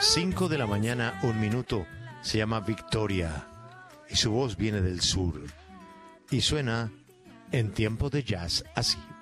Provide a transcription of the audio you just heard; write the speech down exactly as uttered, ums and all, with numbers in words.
cinco de la mañana, un minuto. Se llama Victoria y su voz viene del sur y suena en tiempo de jazz así.